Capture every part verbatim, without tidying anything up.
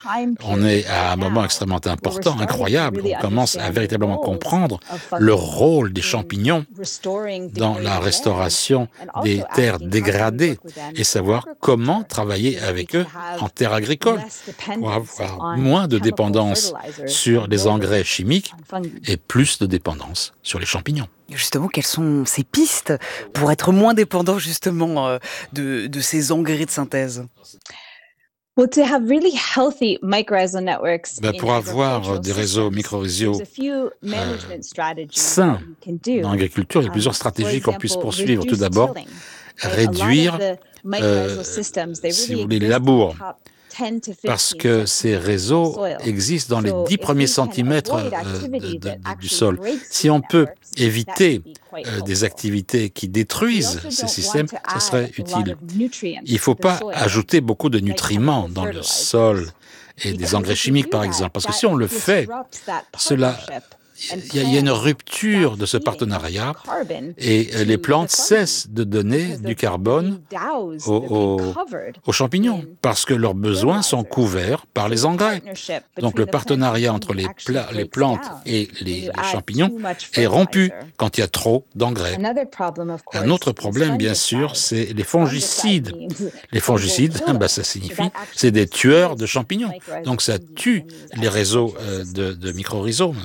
On est à un moment extrêmement important, incroyable. On commence à véritablement comprendre le rôle des champignons dans la restauration des terres dégradées et savoir comment travailler avec eux en terre agricole pour avoir moins de dépendance sur les engrais chimiques et plus de dépendance sur les champignons. Justement, quelles sont ces pistes pour être moins dépendant justement euh, de, de ces engrais de synthèse? Ben, pour avoir des réseaux mycorhizaux euh, sains dans l'agriculture, il y a plusieurs stratégies qu'on puisse poursuivre. Tout d'abord, réduire, euh, si vous voulez, les labours, parce que ces réseaux existent dans les dix premiers centimètres euh, de, de, de, du sol. Si on peut éviter euh, des activités qui détruisent ces systèmes, ce serait utile. Il ne faut pas ajouter beaucoup de nutriments dans le sol et des engrais chimiques, par exemple, parce que si on le fait, cela... Il y, a, il y a une rupture de ce partenariat et les plantes cessent de donner du carbone aux, aux, aux champignons parce que leurs besoins sont couverts par les engrais. Donc le partenariat entre les, pla- les plantes et les, les champignons est rompu quand il y a trop d'engrais. Un autre problème, bien sûr, c'est les fongicides. Les fongicides, ben, ça signifie c'est des tueurs de champignons. Donc ça tue les réseaux euh, de, de mycorhizomes.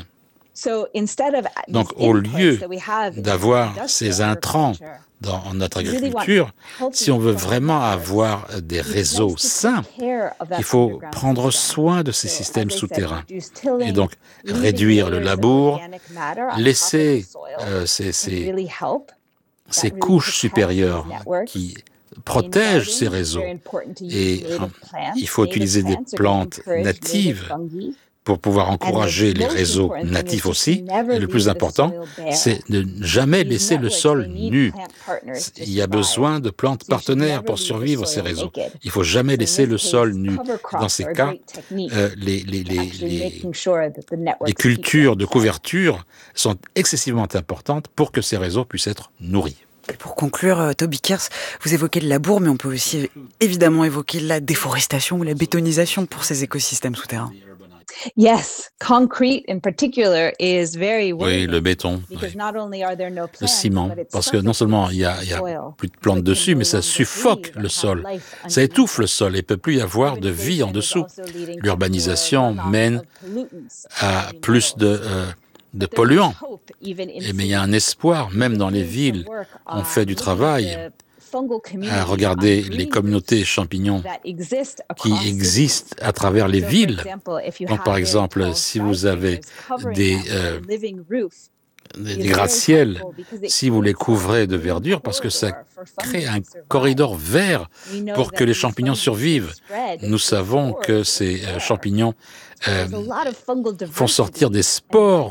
Donc, au lieu d'avoir ces intrants dans notre agriculture, si on veut vraiment avoir des réseaux sains, il faut prendre soin de ces systèmes souterrains et donc réduire le labour, laisser euh, ces, ces, ces couches supérieures qui protègent ces réseaux. Et euh, il faut utiliser des plantes natives pour pouvoir encourager les réseaux natifs aussi. Et le plus important, c'est de ne jamais laisser le sol nu. Il y a besoin de plantes partenaires pour survivre ces réseaux. Il ne faut jamais laisser le sol nu. Dans ces cas, euh, les, les, les, les, les cultures de couverture sont excessivement importantes pour que ces réseaux puissent être nourris. Et pour conclure, Toby Kears, vous évoquez le labour, mais on peut aussi évidemment évoquer la déforestation ou la bétonisation pour ces écosystèmes souterrains. Yes, concrete in particular is very Oui, le béton, oui. Le ciment, parce que non seulement il y a, il y a plus de plantes dessus, mais ça suffoque le sol, ça étouffe le sol et il ne peut plus y avoir de vie en dessous. L'urbanisation mène à plus de, euh, de polluants, et, mais il y a un espoir, même dans les villes, on fait du travail à regarder les communautés champignons qui existent à travers les villes. Donc, par exemple, si vous avez des, euh, des, des gratte-ciels, si vous les couvrez de verdure, parce que ça crée un corridor vert pour que les champignons survivent. Nous savons que ces euh, champignons euh, font sortir des spores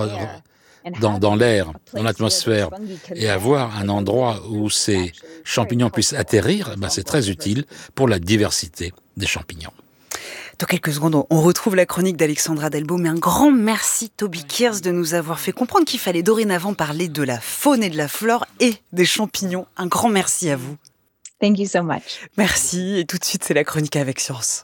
Dans, dans l'air, dans l'atmosphère, et avoir un endroit où ces champignons puissent atterrir, ben c'est très utile pour la diversité des champignons. Dans quelques secondes, on retrouve la chronique d'Alexandra Delbo, mais un grand merci Toby Kears de nous avoir fait comprendre qu'il fallait dorénavant parler de la faune et de la flore et des champignons. Un grand merci à vous. Thank you so much. Merci, et tout de suite c'est la chronique avec Science.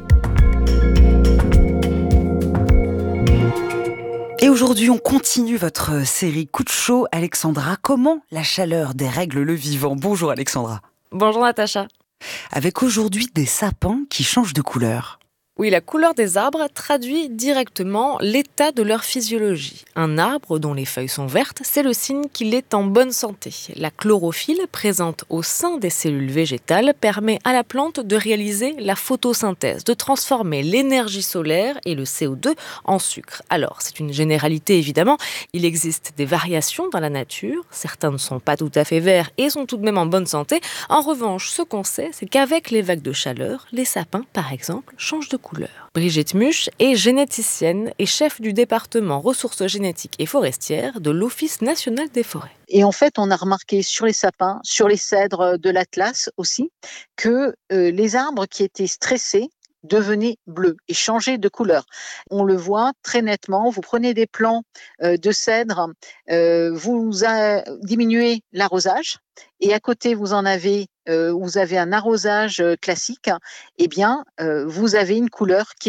Et aujourd'hui, on continue votre série Coup de chaud. Alexandra, comment la chaleur dérègle le vivant? Bonjour Alexandra. Bonjour Natacha. Avec aujourd'hui des sapins qui changent de couleur. Oui, la couleur des arbres traduit directement l'état de leur physiologie. Un arbre dont les feuilles sont vertes, c'est le signe qu'il est en bonne santé. La chlorophylle, présente au sein des cellules végétales, permet à la plante de réaliser la photosynthèse, de transformer l'énergie solaire et le C O deux en sucre. Alors, c'est une généralité évidemment, il existe des variations dans la nature, certains ne sont pas tout à fait verts et sont tout de même en bonne santé. En revanche, ce qu'on sait, c'est qu'avec les vagues de chaleur, les sapins, par exemple, changent de couleur. Brigitte Muche est généticienne et chef du département ressources génétiques et forestières de l'Office national des forêts. Et en fait, on a remarqué sur les sapins, sur les cèdres de l'Atlas aussi, que euh, les arbres qui étaient stressés devenaient bleus et changeaient de couleur. On le voit très nettement. Vous prenez des plants euh, de cèdre, euh, vous a, diminuez l'arrosage et à côté vous en avez, euh, vous avez un arrosage classique. Eh bien, euh, vous avez une couleur qui est